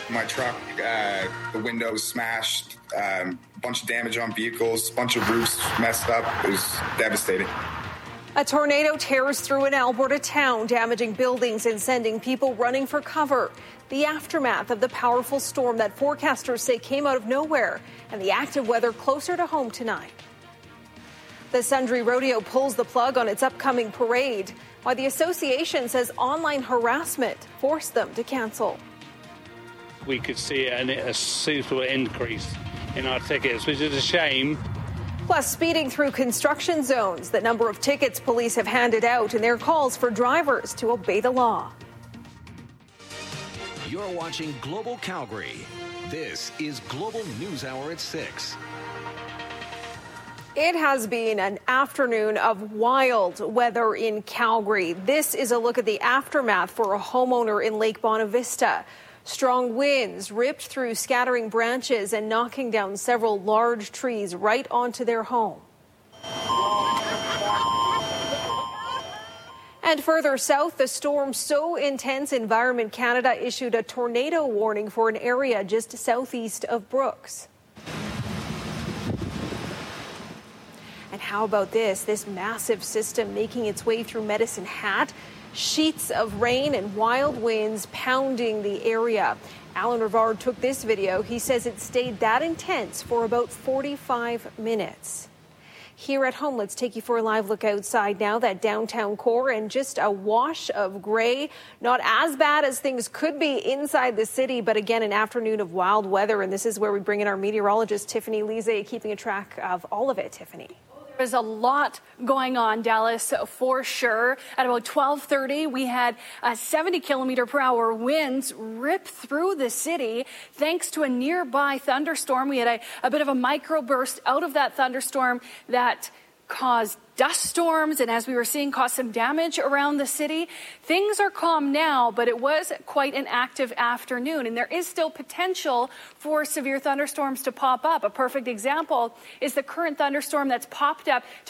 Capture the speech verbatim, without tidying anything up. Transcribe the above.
My truck, uh, the windows smashed, um, a bunch of damage on vehicles, a bunch of roofs messed up. It was devastating. A tornado tears through an Alberta town, damaging buildings and sending people running for cover. The aftermath of the powerful storm that forecasters say came out of nowhere, and the active weather closer to home tonight. The Sundre Rodeo pulls the plug on its upcoming parade, while the association says online harassment forced them to cancel. We could see an, a suitable increase in our tickets, which is a shame. Plus, speeding through construction zones, the number of tickets police have handed out, and their calls for drivers to obey the law. You're watching Global Calgary. This is Global News Hour at six. It has been an afternoon of wild weather in Calgary. This is a look at the aftermath for a homeowner in Lake Bonavista. Strong winds ripped through scattering branches and knocking down several large trees right onto their home. And further south, the storm so intense Environment Canada issued a tornado warning for an area just southeast of Brooks. And how about this? This massive system making its way through Medicine Hat. Sheets of rain and wild winds pounding the area. Alan Rivard took this video. He says it stayed that intense for about forty-five minutes. Here at home, let's take you for a live look outside now. That downtown core and just a wash of gray. Not as bad as things could be inside the city, but again, an afternoon of wild weather. And this is where we bring in our meteorologist, Tiffany Lise, keeping a track of all of it. Tiffany. There's a lot going on, Dallas, for sure. At about twelve thirty, we had uh, seventy kilometer per hour winds rip through the city thanks to a nearby thunderstorm. We had a, a bit of a microburst out of that thunderstorm that caused dust storms, and as we were seeing, caused some damage around the city. Things are calm now, but it was quite an active afternoon, and there is still potential for severe thunderstorms to pop up. A perfect example is the current thunderstorm that's popped up